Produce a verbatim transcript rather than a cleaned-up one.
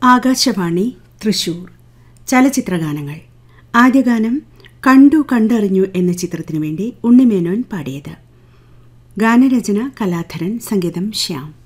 ആകാശവാണി തൃശൂർ. ചലച്ചിത്രഗാനങ്ങൾ. ആദ്യഗാനം കണ്ടു കണ്ടറിഞ്ഞു എന്ന ചിത്രത്തിനു വേണ്ടി ഉണ്ണിമേനോൻ പാടിയത്. ഗാനരചന കലാധരൻ, സംഗീതം ശ്യാം.